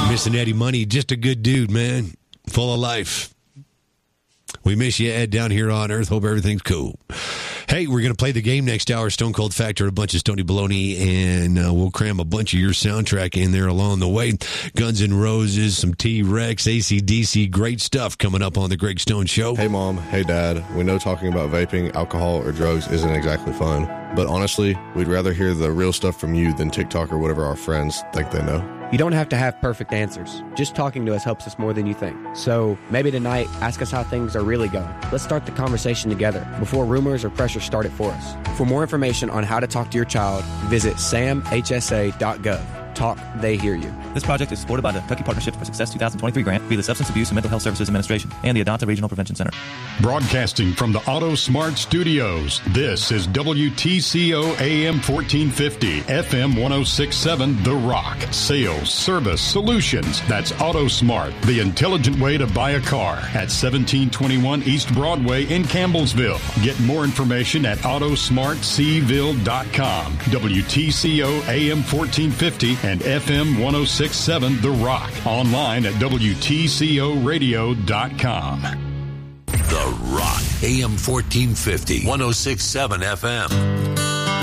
Missing Eddie Money, just a good dude, man. Full of life. We miss you, Ed, down here on Earth. Hope everything's cool. Hey, we're going to play the game next hour, Stone Cold Factor, a bunch of Stony Baloney, and we'll cram a bunch of your soundtrack in there along the way. Guns N' Roses, some T-Rex, AC/DC, great stuff coming up on the Greg Stone Show. Hey, Mom. Hey, Dad. We know talking about vaping, alcohol, or drugs isn't exactly fun. But honestly, we'd rather hear the real stuff from you than TikTok or whatever our friends think they know. You don't have to have perfect answers. Just talking to us helps us more than you think. So maybe tonight, ask us how things are really going. Let's start the conversation together before rumors or pressure start it for us. For more information on how to talk to your child, visit samhsa.gov. Talk, they hear you. This project is supported by the Kentucky Partnership for Success 2023 grant via the Substance Abuse and Mental Health Services Administration and the Adonta Regional Prevention Center. Broadcasting from the Auto Smart Studios, this is WTCO AM 1450, FM 1067, The Rock. Sales, service, solutions. That's Auto Smart, the intelligent way to buy a car at 1721 East Broadway in Campbellsville. Get more information at autosmartseville.com. WTCO AM 1450 and FM 1067 The Rock. Online at WTCOradio.com. The Rock, AM 1450, 1067 FM.